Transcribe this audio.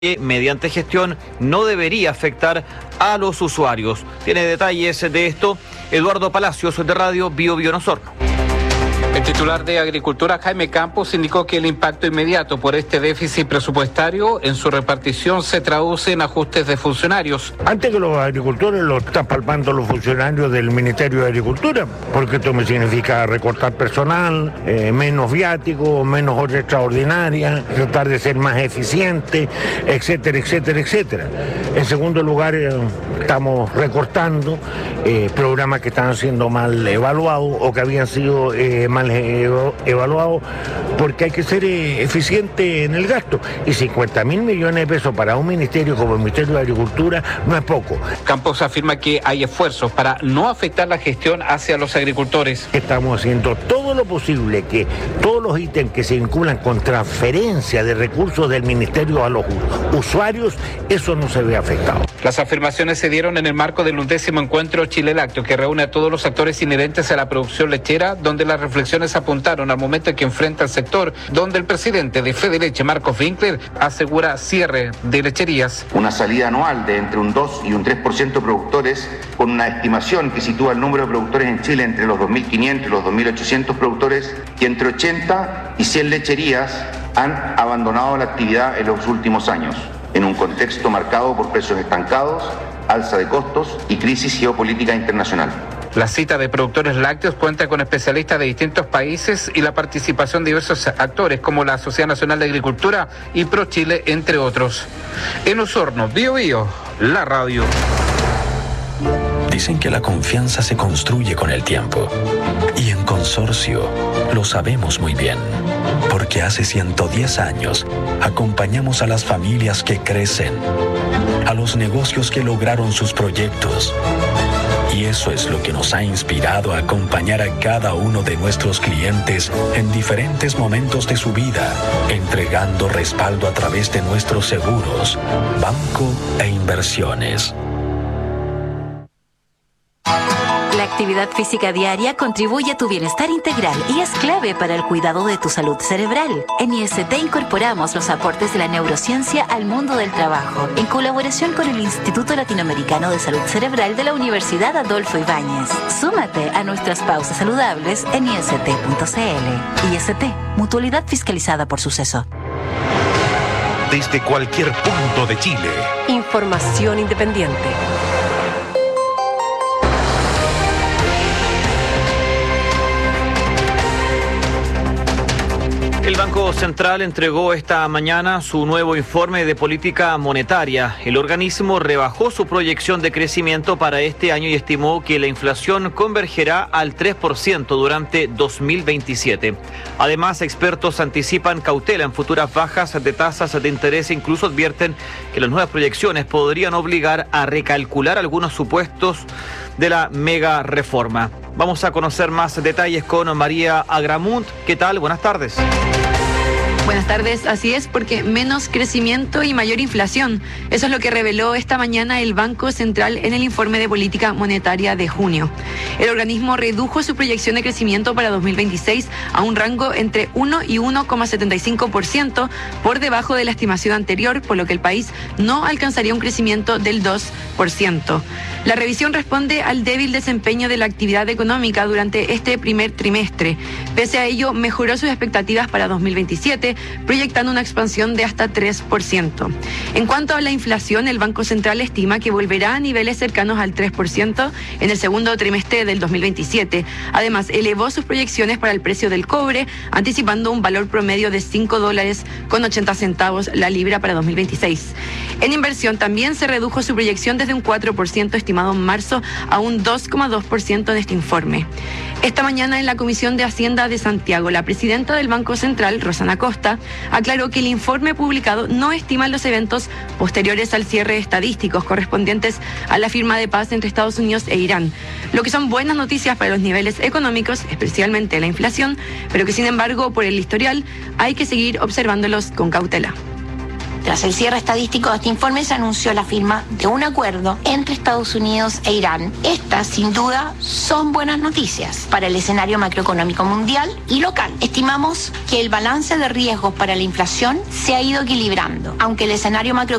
que mediante gestión no debería afectar a los usuarios. Tiene detalles de esto Eduardo Palacios de Radio Bio Bio Osorno. El titular de Agricultura, Jaime Campos, indicó que el impacto inmediato por este déficit presupuestario en su repartición se traduce en ajustes de funcionarios. Antes que los agricultores lo están palpando los funcionarios del Ministerio de Agricultura, porque esto me significa recortar personal, menos viáticos, menos horas extraordinarias, tratar de ser más eficiente, etcétera, etcétera, etcétera. En segundo lugar, estamos recortando programas que estaban siendo mal evaluados o que habían sido mal evaluado, porque hay que ser eficiente en el gasto, y 50.000 millones de pesos para un ministerio como el Ministerio de Agricultura no es poco. Campos afirma que hay esfuerzos para no afectar la gestión hacia los agricultores. Estamos haciendo todo lo posible que todos los ítems que se vinculan con transferencia de recursos del ministerio a los usuarios, eso no se ve afectado. Las afirmaciones se dieron en el marco del 11º encuentro Chile Lácteo, que reúne a todos los actores inherentes a la producción lechera, donde las reflexiones apuntaron al momento en que enfrenta el sector, donde el presidente de Fedeleche, Marcos Winkler, asegura cierre de lecherías. Una salida anual de entre un 2 y un 3% de productores, con una estimación que sitúa el número de productores en Chile entre los 2.500 y los 2.800 productores, y entre 80 y 100 lecherías han abandonado la actividad en los últimos años, en un contexto marcado por precios estancados, alza de costos y crisis geopolítica internacional. La cita de productores lácteos cuenta con especialistas de distintos países y la participación de diversos actores como la Sociedad Nacional de Agricultura y ProChile, entre otros. En Osorno, Bio Bio, la radio. Dicen que la confianza se construye con el tiempo. Y en Consorcio lo sabemos muy bien. Porque hace 110 años acompañamos a las familias que crecen, a los negocios que lograron sus proyectos. Y eso es lo que nos ha inspirado a acompañar a cada uno de nuestros clientes en diferentes momentos de su vida, entregando respaldo a través de nuestros seguros, banco e inversiones. La actividad física diaria contribuye a tu bienestar integral y es clave para el cuidado de tu salud cerebral. En IST incorporamos los aportes de la neurociencia al mundo del trabajo, en colaboración con el Instituto Latinoamericano de Salud Cerebral de la Universidad Adolfo Ibáñez. Súmate a nuestras pausas saludables en ist.cl. IST, mutualidad fiscalizada por Suceso. Desde cualquier punto de Chile. Información independiente. El Banco Central entregó esta mañana su nuevo informe de política monetaria. El organismo rebajó su proyección de crecimiento para este año y estimó que la inflación convergerá al 3% durante 2027. Además, expertos anticipan cautela en futuras bajas de tasas de interés e incluso advierten que las nuevas proyecciones podrían obligar a recalcular algunos supuestos de la mega reforma. Vamos a conocer más detalles con María Agramunt. ¿Qué tal? Buenas tardes. Buenas tardes, así es, porque menos crecimiento y mayor inflación. Eso es lo que reveló esta mañana el Banco Central en el informe de política monetaria de junio. El organismo redujo su proyección de crecimiento para 2026 a un rango entre 1 y 1,75%, por debajo de la estimación anterior, por lo que el país no alcanzaría un crecimiento del 2%. La revisión responde al débil desempeño de la actividad económica durante este primer trimestre. Pese a ello, mejoró sus expectativas para 2027, proyectando una expansión de hasta 3%. En cuanto a la inflación, el Banco Central estima que volverá a niveles cercanos al 3% en el segundo trimestre del 2027. Además, elevó sus proyecciones para el precio del cobre, anticipando un valor promedio de $5.80 la libra para 2026. En inversión también se redujo su proyección desde un 4% estimado en marzo a un 2,2% en este informe. Esta mañana en la Comisión de Hacienda de Santiago, la presidenta del Banco Central, Rosana Costa, aclaró que el informe publicado no estima los eventos posteriores al cierre estadísticos correspondientes a la firma de paz entre Estados Unidos e Irán, lo que son buenas noticias para los niveles económicos, especialmente la inflación, pero que sin embargo por el historial hay que seguir observándolos con cautela. Tras el cierre estadístico de este informe se anunció la firma de un acuerdo entre Estados Unidos e Irán. Estas, sin duda, son buenas noticias para el escenario macroeconómico mundial y local. Estimamos que el balance de riesgos para la inflación se ha ido equilibrando, aunque el escenario macroeconómico